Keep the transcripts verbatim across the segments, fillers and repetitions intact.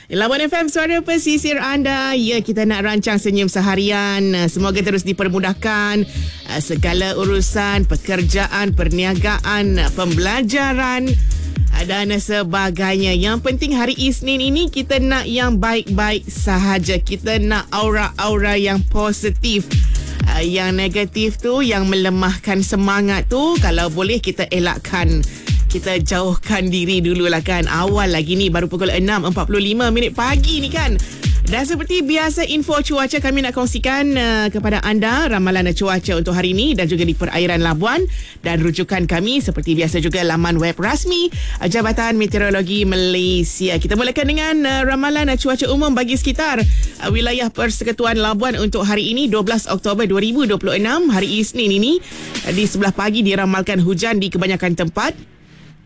Labuan F M, suara pesisir anda. Ya, kita nak rancang senyum seharian. Semoga terus dipermudahkan segala urusan, pekerjaan, perniagaan, pembelajaran dan sebagainya. Yang penting hari Isnin ini kita nak yang baik-baik sahaja. Kita nak aura-aura yang positif. Yang negatif tu, yang melemahkan semangat tu, kalau boleh kita elakkan. Kita jauhkan diri dululah kan. Awal lagi ni, baru pukul enam empat puluh lima minit pagi ni kan. Dan seperti biasa, info cuaca kami nak kongsikan uh, kepada anda. Ramalan cuaca untuk hari ini dan juga di perairan Labuan. Dan rujukan kami seperti biasa juga laman web rasmi uh, Jabatan Meteorologi Malaysia. Kita mulakan dengan uh, ramalan uh, cuaca umum bagi sekitar uh, wilayah Persekutuan Labuan untuk hari ini dua belas Oktober dua ribu dua puluh enam. Hari Isnin ini uh, di sebelah pagi diramalkan hujan di kebanyakan tempat.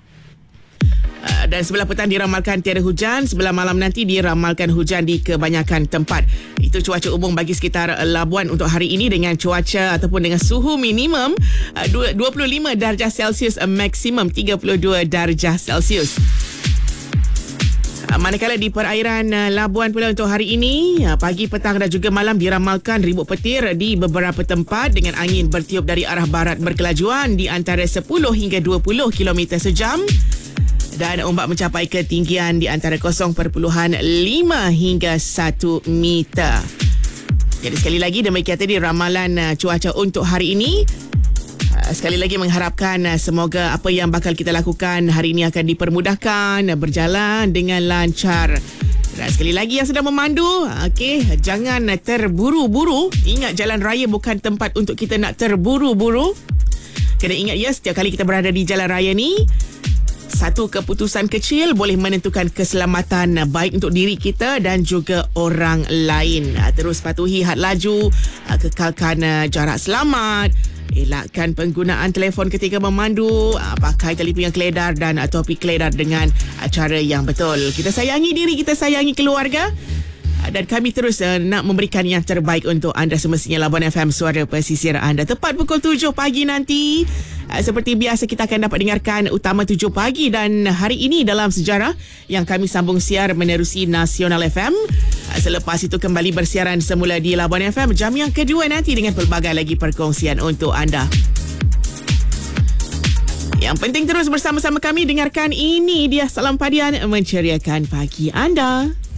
Dan sebelah petang diramalkan tiada hujan. Sebelah malam nanti diramalkan hujan di kebanyakan tempat. Itu cuaca umum bagi sekitar Labuan untuk hari ini dengan cuaca ataupun dengan suhu minimum dua puluh lima darjah Celsius, maksimum tiga puluh dua darjah Celsius. Manakala di perairan Labuan pula untuk hari ini, pagi, petang dan juga malam diramalkan ribut petir di beberapa tempat dengan angin bertiup dari arah barat berkelajuan di antara sepuluh hingga dua puluh kilometer sejam. Dan ombak mencapai ketinggian di antara kosong perpuluhan lima hingga satu meter. Jadi sekali lagi, demikian tadi ramalan uh, cuaca untuk hari ini. Uh, sekali lagi mengharapkan uh, semoga apa yang bakal kita lakukan hari ini akan dipermudahkan, uh, berjalan dengan lancar. Dan sekali lagi yang sedang memandu, okay, jangan uh, terburu-buru. Ingat, jalan raya bukan tempat untuk kita nak terburu-buru. Kena ingat ya, setiap kali kita berada di jalan raya ni, satu keputusan kecil boleh menentukan keselamatan baik untuk diri kita dan juga orang lain. Terus patuhi had laju, kekalkan jarak selamat, elakkan penggunaan telefon ketika memandu, pakai telefon yang keledar dan topi keledar dengan cara yang betul. Kita sayangi diri, kita sayangi keluarga. Dan kami terus uh, nak memberikan yang terbaik untuk anda semestinya. Labuan F M, suara pesisir anda. Tepat pukul tujuh pagi nanti, uh, seperti biasa kita akan dapat dengarkan Utama tujuh pagi. Dan hari ini dalam sejarah yang kami sambung siar menerusi Nasional F M. uh, Selepas itu kembali bersiaran semula di Labuan F M jam yang kedua nanti dengan pelbagai lagi perkongsian untuk anda. Yang penting terus bersama-sama kami dengarkan. Ini dia Salam Padian menceriakan pagi anda.